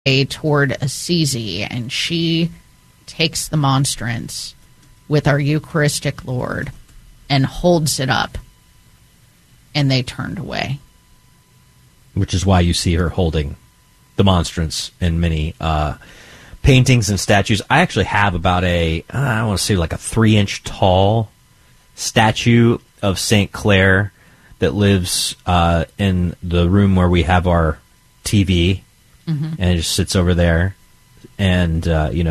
toward Assisi, and she takes the monstrance with our Eucharistic Lord and holds it up, and they turned away. Which is why you see her holding the monstrance in many paintings and statues. I actually have about I want to say like a 3-inch tall statue of St. Clair that lives in the room where we have our TV, and it just sits over there. And,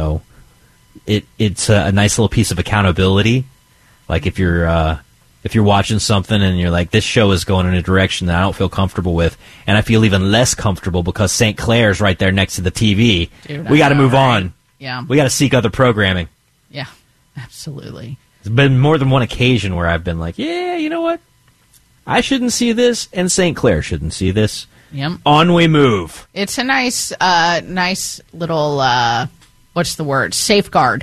it's a nice little piece of accountability. Like if you're watching something and you're like, this show is going in a direction that I don't feel comfortable with, and I feel even less comfortable because St. Clair's right there next to the TV, we got to move on. Yeah. We got to seek other programming. Yeah, absolutely. There's been more than one occasion where I've been like, yeah, you know what? I shouldn't see this, and St. Clair shouldn't see this. Yep. On we move. It's a nice little, what's the word? Safeguard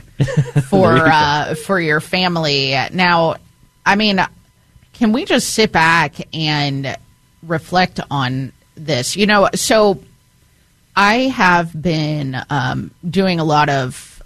for your family. Now, I mean, can we just sit back and reflect on this? So I have been doing a lot of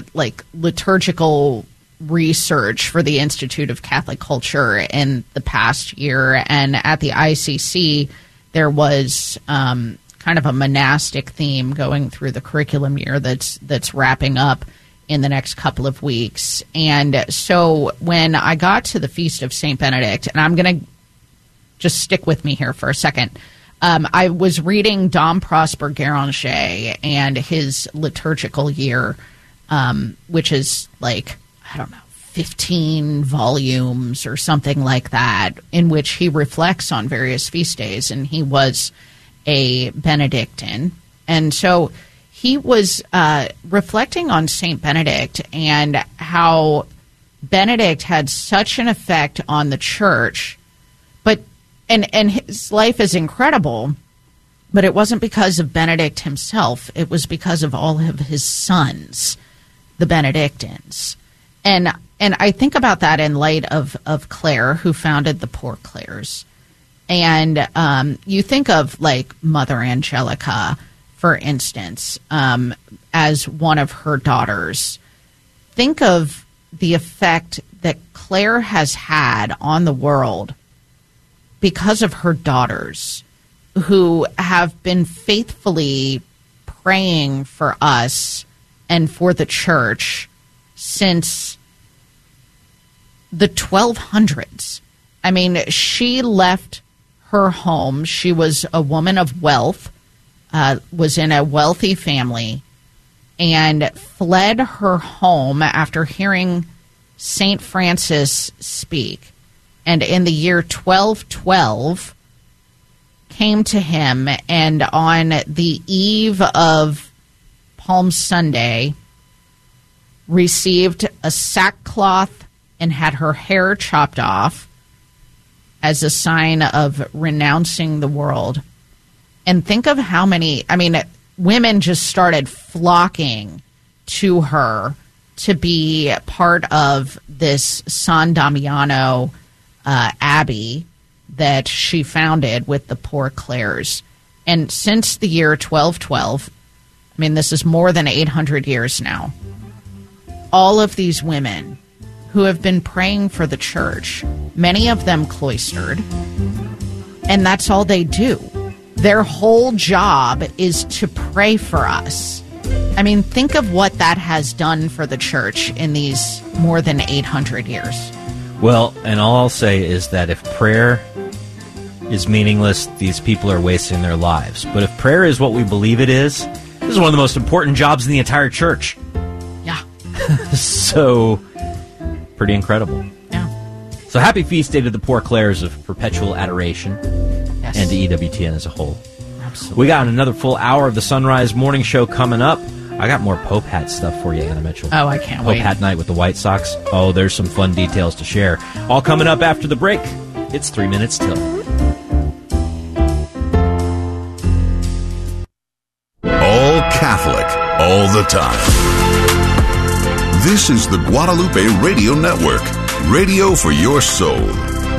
liturgical research for the Institute of Catholic Culture in the past year, and at the ICC there was kind of a monastic theme going through the curriculum year that's wrapping up in the next couple of weeks. And so when I got to the Feast of St. Benedict, and I'm going to just stick with me here for a second, I was reading Dom Prosper Guéranger and his liturgical year, which is like, I don't know, 15 volumes or something like that, in which he reflects on various feast days, and he was a Benedictine. And so he was reflecting on St. Benedict and how Benedict had such an effect on the church, and his life is incredible, but it wasn't because of Benedict himself. It was because of all of his sons, the Benedictines. And I think about that in light of Clare, who founded the Poor Clares. And you think of like Mother Angelica, for instance, as one of her daughters. Think of the effect that Clare has had on the world because of her daughters, who have been faithfully praying for us and for the church since the 1200s. I mean, she left her home. She was a woman of wealth, was in a wealthy family, and fled her home after hearing St. Francis speak. And in the year 1212, came to him, and on the eve of Palm Sunday, received a sackcloth and had her hair chopped off as a sign of renouncing the world. And think of how many, women just started flocking to her to be part of this San Damiano abbey that she founded with the Poor Clares. And since the year 1212, this is more than 800 years now, all of these women who have been praying for the church, many of them cloistered, and that's all they do. Their whole job is to pray for us. Think of what that has done for the church in these more than 800 years. Well, and all I'll say is that if prayer is meaningless, these people are wasting their lives. But if prayer is what we believe it is, this is one of the most important jobs in the entire church. Yeah. So, pretty incredible. Yeah. So happy feast day to the Poor Clares of perpetual adoration. Yes. And to EWTN as a whole. Absolutely. We got another full hour of the Sunrise Morning Show coming up. I got more Pope Hat stuff for you, Anna Mitchell. Oh, I can't wait. Pope Hat night with the White Sox. Oh, there's some fun details to share. All coming up after the break. It's 3 minutes till. All Catholic, all the time. This is the Guadalupe Radio Network. Radio for your soul.